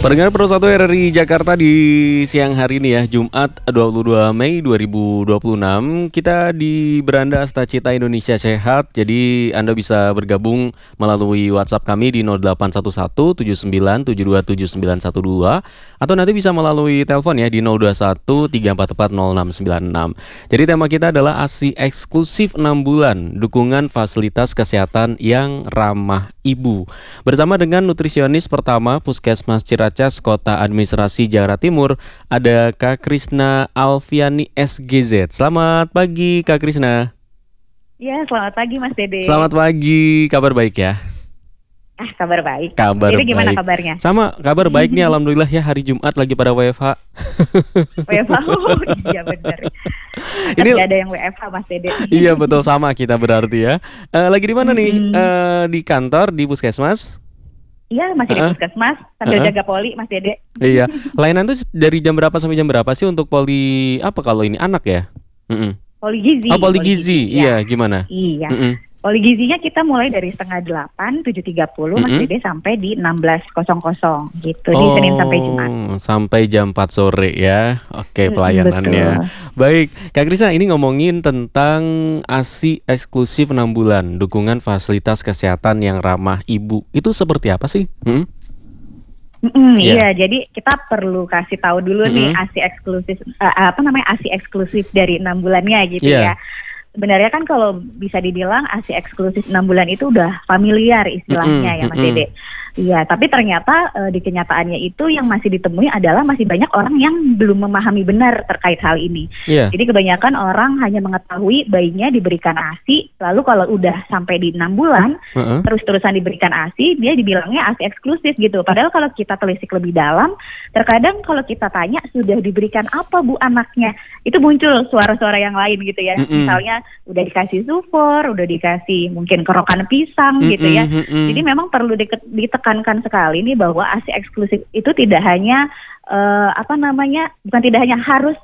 Pendengar Pro 1 RRI Jakarta di siang hari ini ya, Jumat 22 Mei 2026. Kita di Beranda Astacita Indonesia Sehat. Jadi Anda bisa bergabung melalui WhatsApp kami di 0811 79 72 7912 atau nanti bisa melalui telepon ya di 021 344 0696. Jadi tema kita adalah ASI eksklusif 6 bulan, dukungan fasilitas kesehatan yang ramah ibu. Bersama dengan nutrisionis pertama Puskesmas Ciracas Kota Administrasi Jakarta Timur, ada Kak Krisna Alfiani SGZ. Selamat pagi Kak Krisna. Ya, selamat pagi Mas Dede. Selamat pagi, kabar baik ya? Kabar baik. Kabar Jadi gimana baik. kabarnya? Sama, kabar baik nih alhamdulillah ya, hari Jumat lagi pada WFH. WFH, oh iya benar. Ini Tidak ada yang WFH Mas Dede. iya betul, sama kita berarti ya. Lagi di mana nih? Di kantor, di Puskesmas? Iya, masih di Puskesmas sambil jaga poli Mas Dede. Iya. Layanan tuh dari jam berapa sampai jam berapa sih untuk poli apa kalau ini anak ya? Poli gizi. Oh, poli gizi. Iya, gimana? Iya. Poli gizinya kita mulai dari 7:30, 7.30 Mas Dede sampai di 16.00 gitu, di Senin sampai Jumat. Sampai jam 4 sore ya. Oke, pelayanannya. Baik, Kak Krisna, ini ngomongin tentang ASI eksklusif 6 bulan, dukungan fasilitas kesehatan yang ramah ibu. Itu seperti apa sih? Iya, jadi kita perlu kasih tahu dulu nih ASI eksklusif ASI eksklusif dari 6 bulannya gitu ya. Sebenarnya kan kalau bisa dibilang ASI eksklusif 6 bulan itu udah familiar istilahnya ya Mas Dede. Iya, tapi ternyata di kenyataannya itu yang masih ditemui adalah masih banyak orang yang belum memahami benar terkait hal ini. Jadi kebanyakan orang hanya mengetahui bayinya diberikan ASI, lalu kalau udah sampai di 6 bulan terus-terusan diberikan ASI, dia dibilangnya ASI eksklusif gitu. Padahal kalau kita telisik lebih dalam, terkadang kalau kita tanya sudah diberikan apa bu anaknya, itu muncul suara-suara yang lain gitu ya. Misalnya udah dikasih sufor, udah dikasih mungkin kerokan pisang gitu ya. Jadi memang perlu ditekankan sekali nih bahwa ASI eksklusif itu tidak hanya bukan tidak hanya harus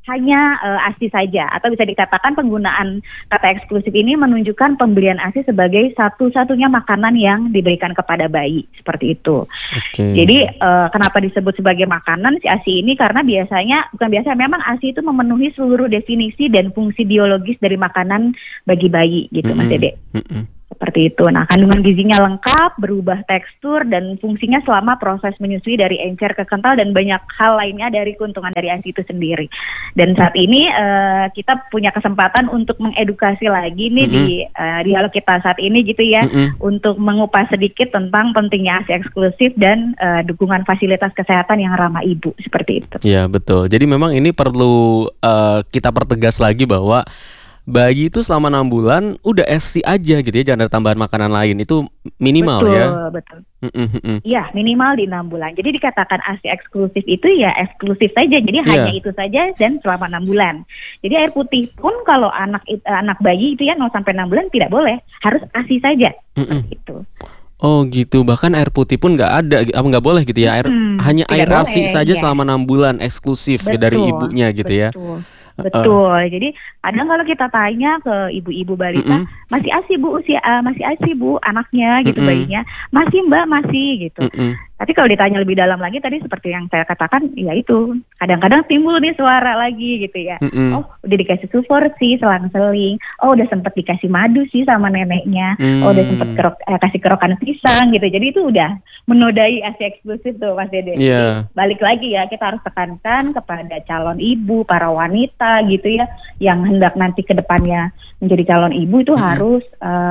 ASI saja, atau bisa dikatakan penggunaan kata eksklusif ini menunjukkan pemberian ASI sebagai satu-satunya makanan yang diberikan kepada bayi, seperti itu. Jadi kenapa disebut sebagai makanan si ASI ini? Karena memang ASI itu memenuhi seluruh definisi dan fungsi biologis dari makanan bagi bayi gitu Mas Dede. Seperti itu. Nah, kandungan gizinya lengkap, berubah tekstur dan fungsinya selama proses menyusui dari encer ke kental dan banyak hal lainnya dari keuntungan dari ASI itu sendiri. Dan saat ini kita punya kesempatan untuk mengedukasi lagi nih di dialog kita saat ini gitu ya, untuk mengupas sedikit tentang pentingnya ASI eksklusif dan dukungan fasilitas kesehatan yang ramah ibu, seperti itu. Iya, betul. Jadi memang ini perlu kita pertegas lagi bahwa bayi itu selama 6 bulan udah ASI aja gitu ya, jangan ada tambahan makanan lain, itu minimal ya. Betul. Iya, minimal di 6 bulan. Jadi dikatakan ASI eksklusif itu ya eksklusif saja. Jadi hanya itu saja dan selama 6 bulan. Jadi air putih pun kalau anak bayi itu ya 0 sampai 6 bulan tidak boleh, harus ASI saja. Gitu. Oh gitu, bahkan air putih pun nggak boleh gitu ya, hanya air ASI saja selama 6 bulan eksklusif dari ibunya gitu ya. Betul. Jadi kadang kalau kita tanya ke ibu-ibu balita, masih ASI bu masih ASI bu anaknya gitu, bayinya masih mbak, masih gitu. Tapi kalau ditanya lebih dalam lagi tadi seperti yang saya katakan, ya itu kadang-kadang timbul nih suara lagi gitu ya. Oh udah dikasih sufor sih selang-seling, oh udah sempet dikasih madu sih sama neneknya, oh udah sempet kasih kerokan pisang gitu. Jadi itu udah menodai ASI eksklusif tuh Mas Dede. Balik lagi ya, kita harus tekankan kepada calon ibu, para wanita gitu ya, yang hendak nanti ke depannya menjadi calon ibu itu harus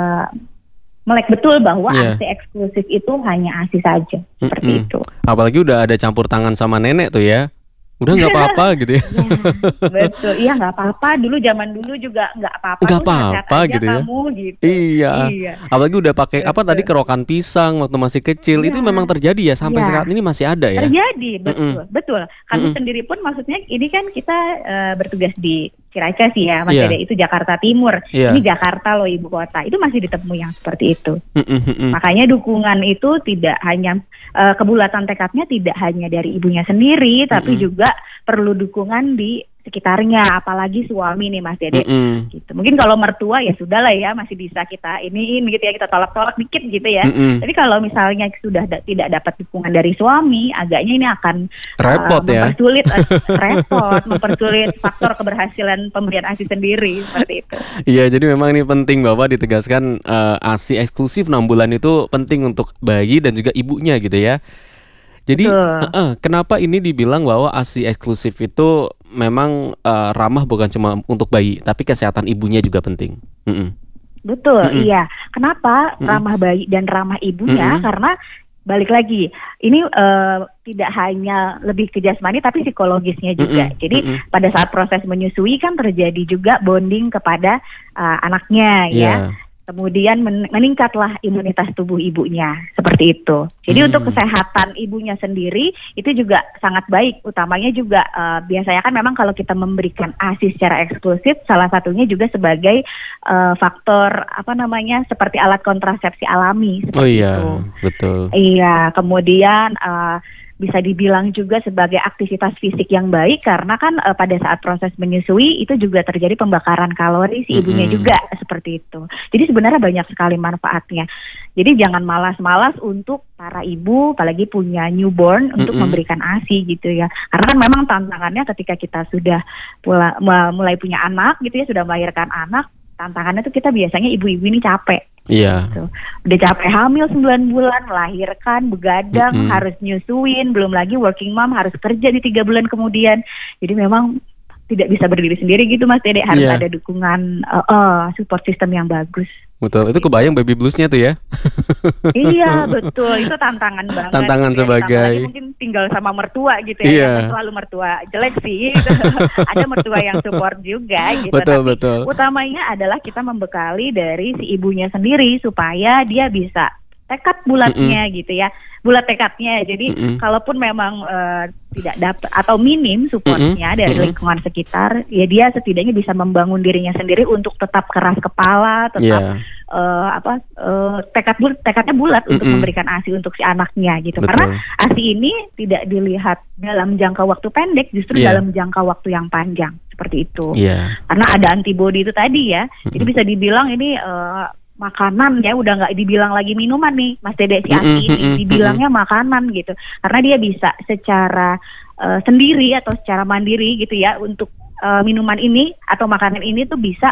melek betul bahwa ASI eksklusif itu hanya ASI saja, seperti itu. Apalagi udah ada campur tangan sama nenek tuh ya, udah nggak apa-apa gitu ya. Betul, iya nggak apa-apa. Zaman dulu juga nggak apa-apa. Nggak apa-apa gitu ya. Kamu, gitu. Iya. Apalagi udah pakai tadi kerokan pisang waktu masih kecil, itu memang terjadi ya sampai saat ini masih ada ya. Terjadi, betul. Kami sendiri pun maksudnya ini kan kita bertugas di Ciracas ya, Mas Dede, itu Jakarta Timur. Ini Jakarta loh ibu kota. Itu masih ditemui yang seperti itu. Makanya dukungan itu tidak hanya kebulatan tekadnya tidak hanya dari ibunya sendiri, tapi juga perlu dukungan di sekitarnya, apalagi suami nih Mas Dede. Gitu. Mungkin kalau mertua ya sudahlah ya, masih bisa kita iniin gitu ya, kita tolak-tolak dikit gitu ya. Tapi kalau misalnya sudah tidak dapat dukungan dari suami, agaknya ini akan repot ya. Mempersulit faktor keberhasilan pemberian ASI sendiri seperti itu. Iya, jadi memang ini penting bahwa ditegaskan ASI eksklusif 6 bulan itu penting untuk bayi dan juga ibunya gitu ya. Jadi kenapa ini dibilang bahwa ASI eksklusif itu memang ramah bukan cuma untuk bayi, tapi kesehatan ibunya juga penting. Betul, iya. Kenapa ramah bayi dan ramah ibunya? Karena balik lagi, ini tidak hanya lebih ke jasmani tapi psikologisnya juga. Jadi pada saat proses menyusui kan terjadi juga bonding kepada anaknya ya. Kemudian meningkatlah imunitas tubuh ibunya, seperti itu. Jadi untuk kesehatan ibunya sendiri itu juga sangat baik. Utamanya juga biasanya kan memang kalau kita memberikan ASI secara eksklusif, salah satunya juga sebagai faktor seperti alat kontrasepsi alami. Itu. Betul. Iya, kemudian bisa dibilang juga sebagai aktivitas fisik yang baik karena kan pada saat proses menyusui itu juga terjadi pembakaran kalori si ibunya juga seperti itu. Jadi sebenarnya banyak sekali manfaatnya. Jadi jangan malas-malas untuk para ibu apalagi punya newborn untuk memberikan ASI gitu ya. Karena kan memang tantangannya ketika kita sudah mulai punya anak gitu ya, sudah melahirkan anak, tantangannya tuh kita biasanya ibu-ibu ini capek. Iya. Gitu. Udah capek hamil 9 bulan, melahirkan, begadang, harus nyusuin, belum lagi working mom harus kerja di 3 bulan kemudian. Jadi memang tidak bisa berdiri sendiri gitu Mas Dede, harus ada dukungan support system yang bagus. Betul, itu kebayang baby bluesnya tuh ya. Iya betul, itu tantangan banget. Tantangan ya. sebagai mungkin tinggal sama mertua gitu ya, selalu mertua jelek sih. Gitu. Ada mertua yang support juga gitu. Betul. Utamanya adalah kita membekali dari si ibunya sendiri supaya dia bisa tekad bulatnya gitu ya, bulat tekadnya. Jadi kalaupun memang tidak dapat atau minim supportnya dari lingkungan sekitar, ya dia setidaknya bisa membangun dirinya sendiri untuk tetap keras kepala, tetap tekadnya bulat untuk memberikan ASI untuk si anaknya gitu. Karena ASI ini tidak dilihat dalam jangka waktu pendek, justru dalam jangka waktu yang panjang seperti itu. Karena ada antibody itu tadi ya, jadi bisa dibilang ini makanan ya, udah nggak dibilang lagi minuman nih Mas Dede, si ASI ini dibilangnya makanan gitu, karena dia bisa secara sendiri atau secara mandiri gitu ya untuk minuman ini atau makanan ini tuh bisa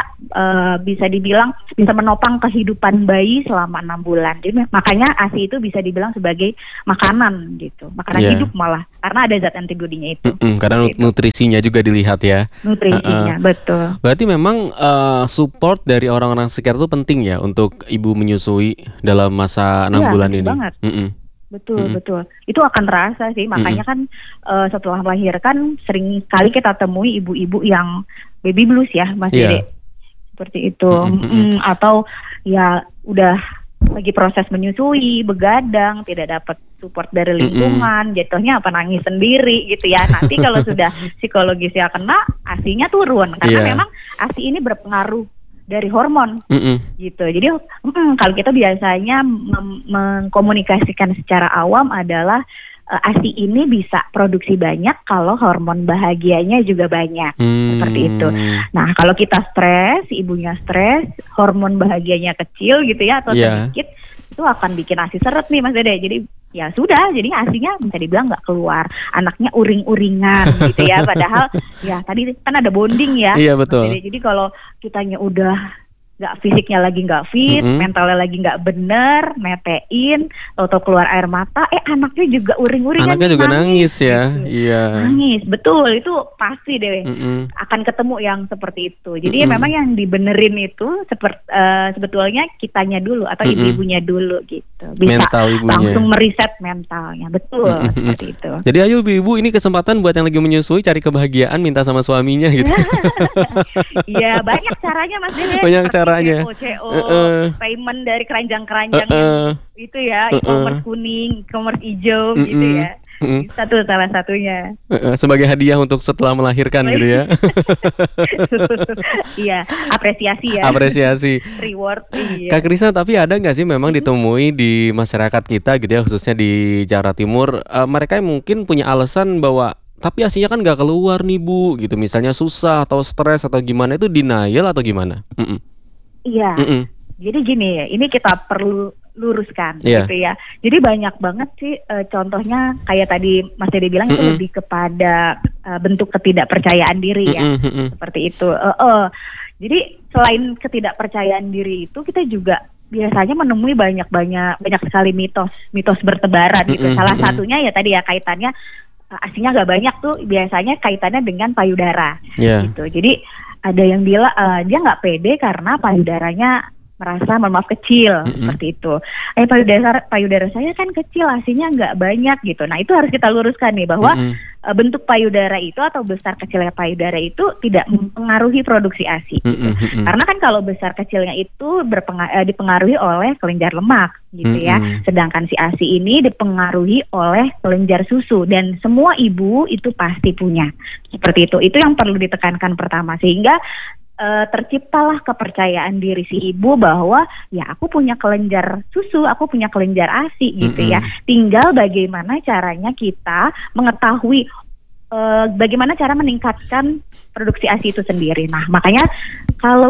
dibilang bisa menopang kehidupan bayi selama 6 bulan. Jadi makanya ASI itu bisa dibilang sebagai makanan gitu, makanan hidup malah karena ada zat antibodinya itu. Karena nutrisinya juga dilihat ya. Nutrisinya betul. Berarti memang support dari orang-orang sekitar itu penting ya untuk ibu menyusui dalam masa 6 bulan ini. Banget. Betul. Itu akan terasa sih. Makanya kan setelah melahirkan sering kali kita temui ibu-ibu yang baby blues ya, Mas Dede. Seperti itu. Atau ya udah lagi proses menyusui, begadang, tidak dapat support dari lingkungan, jatuhnya nangis sendiri gitu ya. Nanti kalau sudah psikologisnya kena, ASI-nya turun. Karena memang ASI ini berpengaruh dari hormon gitu. Jadi kalau kita biasanya mengkomunikasikan secara awam adalah ASI ini bisa produksi banyak kalau hormon bahagianya juga banyak, seperti itu. Nah kalau kita stres, ibunya stres, hormon bahagianya kecil gitu ya atau sedikit, itu akan bikin ASI seret nih Mas Dede. Jadi ya sudah, jadi ASI-nya bisa dibilang nggak keluar, anaknya uring-uringan gitu ya. Padahal ya tadi kan ada bonding ya. Iya betul. Jadi kalau kitanya udah fisiknya lagi nggak fit, mentalnya lagi nggak bener, netein, atau keluar air mata, anaknya juga uring-uringan. Anaknya juga nangis ya, iya. Nangis, betul, itu pasti deh akan ketemu yang seperti itu. Jadi memang yang dibenerin itu sebetulnya kitanya dulu atau ibu-ibunya dulu gitu. Bisa mental ibunya. Langsung meriset mentalnya, betul seperti itu. Jadi ayo ibu-ibu, ini kesempatan buat yang lagi menyusui cari kebahagiaan, minta sama suaminya gitu. Iya banyak caranya Mas Dede. Banyak caranya. Payment dari keranjang-keranjang itu ya, e-commerce kuning, e-commerce hijau gitu ya. Satu salah satunya. Sebagai hadiah untuk setelah melahirkan gitu ya. Iya, apresiasi ya. Apresiasi. Reward. Iya. Kak Krisna, tapi ada nggak sih memang ditemui di masyarakat kita gitu ya, khususnya di Jawa Timur, mereka yang mungkin punya alasan bahwa tapi ASINya kan nggak keluar nih Bu, gitu. Misalnya susah atau stres atau gimana, itu denial atau gimana? Iya. Jadi gini ya, ini kita perlu luruskan Iya. gitu ya. Jadi banyak banget sih contohnya kayak tadi Mas Dede bilang itu lebih kepada bentuk ketidakpercayaan diri ya. Seperti itu. Jadi selain ketidakpercayaan diri itu, kita juga biasanya menemui banyak sekali mitos bertebaran gitu. Salah satunya ya tadi ya kaitannya ASINya nggak banyak tuh, biasanya kaitannya dengan payudara gitu. Jadi ada yang bilang dia nggak pede karena payudaranya merasa maaf kecil seperti itu. Payudara saya kan kecil, ASINya nggak banyak gitu. Nah itu harus kita luruskan nih bahwa bentuk payudara itu atau besar kecilnya payudara itu tidak mempengaruhi produksi ASI. Gitu. Karena kan kalau besar kecilnya itu dipengaruhi oleh kelenjar lemak gitu ya. Sedangkan si ASI ini dipengaruhi oleh kelenjar susu, dan semua ibu itu pasti punya. Seperti itu. Itu yang perlu ditekankan pertama, sehingga terciptalah kepercayaan diri si ibu bahwa ya aku punya kelenjar susu, aku punya kelenjar ASI gitu ya. Tinggal bagaimana caranya kita mengetahui bagaimana cara meningkatkan produksi ASI itu sendiri. Nah, makanya kalau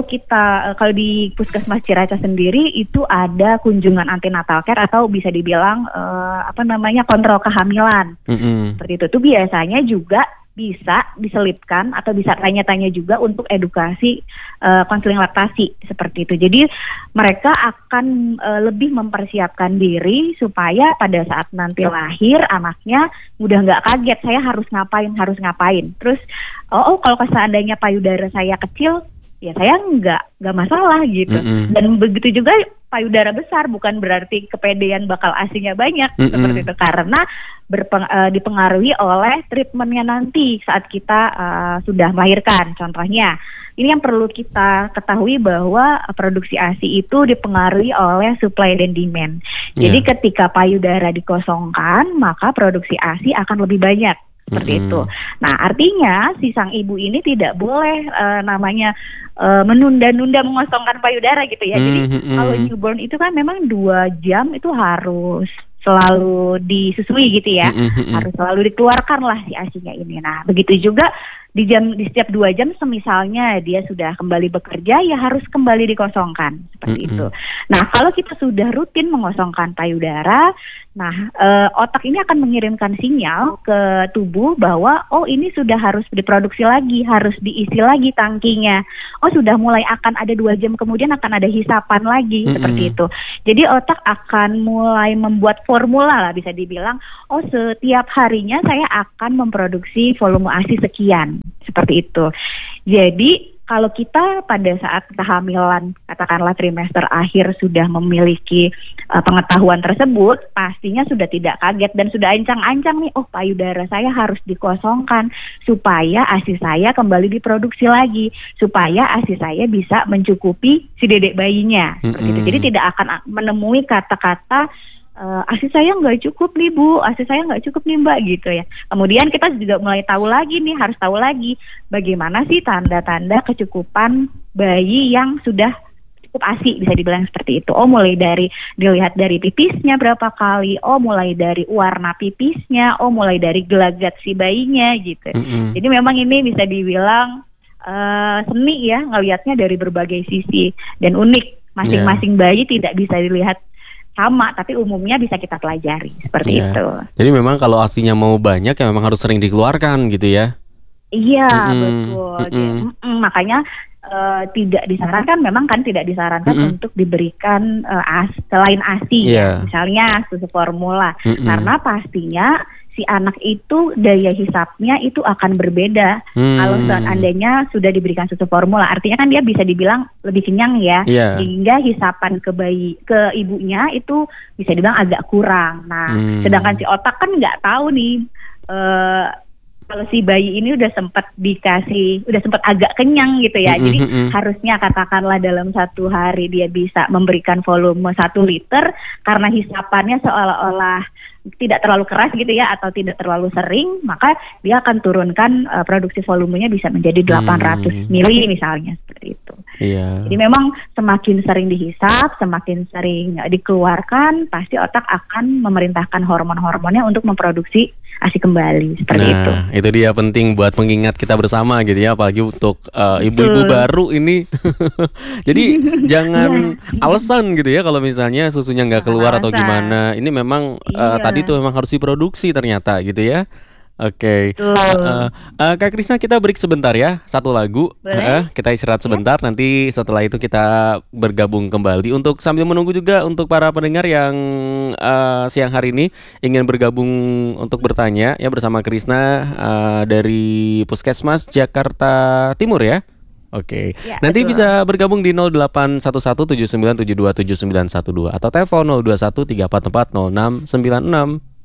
di Puskesmas Ciracas sendiri itu ada kunjungan antenatal care atau bisa dibilang kontrol kehamilan. Seperti itu. Itu biasanya juga bisa diselipkan atau bisa tanya-tanya juga untuk edukasi konseling laktasi seperti itu. Jadi mereka akan lebih mempersiapkan diri supaya pada saat nanti lahir anaknya udah nggak kaget, saya harus ngapain. Terus kalau seandainya payudara saya kecil, ya saya nggak masalah gitu. Dan begitu juga payudara besar, bukan berarti kepedean bakal ASINya banyak seperti itu, karena dipengaruhi oleh treatmentnya nanti saat kita sudah melahirkan. Contohnya, ini yang perlu kita ketahui bahwa produksi ASI itu dipengaruhi oleh supply dan demand. Jadi ketika payudara dikosongkan, maka produksi ASI akan lebih banyak. Seperti itu. Nah, artinya si sang ibu ini tidak boleh menunda-nunda mengosongkan payudara gitu ya. Jadi kalau newborn itu kan memang 2 jam itu harus selalu disusui gitu ya. Harus selalu dikeluarkan lah si ASINya ini. Nah, begitu juga di setiap 2 jam misalnya dia sudah kembali bekerja, ya harus kembali dikosongkan seperti itu. Nah, kalau kita sudah rutin mengosongkan payudara, nah otak ini akan mengirimkan sinyal ke tubuh bahwa ini sudah harus diproduksi lagi, harus diisi lagi tangkinya. Sudah mulai akan ada 2 jam kemudian akan ada hisapan lagi seperti itu. Jadi otak akan mulai membuat formula lah, bisa dibilang setiap harinya saya akan memproduksi volume ASI sekian. Seperti itu. Jadi kalau kita pada saat kehamilan, katakanlah trimester akhir sudah memiliki pengetahuan tersebut, pastinya sudah tidak kaget dan sudah ancang-ancang nih, payudara saya harus dikosongkan supaya ASI saya kembali diproduksi lagi, supaya ASI saya bisa mencukupi si dedek bayinya. Seperti itu. Jadi tidak akan menemui kata-kata ASI saya nggak cukup nih Bu, ASI saya nggak cukup nih Mbak gitu ya. Kemudian kita juga mulai harus tahu lagi bagaimana sih tanda-tanda kecukupan bayi yang sudah cukup ASI, bisa dibilang seperti itu. Mulai dari dilihat dari pipisnya berapa kali, mulai dari warna pipisnya, mulai dari gelagat si bayinya gitu. Jadi memang ini bisa dibilang seni ya, ngelihatnya dari berbagai sisi dan unik. Masing-masing bayi tidak bisa dilihat sama, tapi umumnya bisa kita pelajari seperti itu. Jadi memang kalau ASINya mau banyak ya memang harus sering dikeluarkan gitu ya. Iya, betul. Makanya tidak disarankan untuk diberikan selain ASI ya, misalnya susu formula, karena pastinya si anak itu daya hisapnya itu akan berbeda kalau seandainya sudah diberikan susu formula. Artinya kan dia bisa dibilang lebih kenyang ya, sehingga hisapan ke ibunya itu bisa dibilang agak kurang. Nah, sedangkan si otak kan nggak tahu nih kalau si bayi ini udah sempat agak kenyang gitu ya. Jadi harusnya katakanlah dalam 1 hari dia bisa memberikan volume 1 liter, karena hisapannya seolah-olah tidak terlalu keras gitu ya, atau tidak terlalu sering, maka dia akan turunkan produksi volumenya bisa menjadi 800 mili misalnya, seperti itu. Iya. Jadi memang semakin sering dihisap, semakin sering dikeluarkan, pasti otak akan memerintahkan hormon-hormonnya untuk memproduksi ASI kembali, seperti itu. Nah, itu dia penting buat mengingat kita bersama gitu ya, apalagi untuk ibu-ibu baru ini. Jadi jangan alasan gitu ya kalau misalnya susunya nggak keluar atau gimana. Ini memang tadi tuh memang harus diproduksi ternyata gitu ya. Oke. Kak Krisna, kita break sebentar ya, satu lagu. Kita istirahat sebentar, nanti setelah itu kita bergabung kembali. Untuk sambil menunggu juga untuk para pendengar yang siang hari ini ingin bergabung untuk bertanya ya bersama Krisna dari Puskesmas Jakarta Timur ya. Oke. Nanti bisa bergabung di 081179727912 atau telepon 02134406996.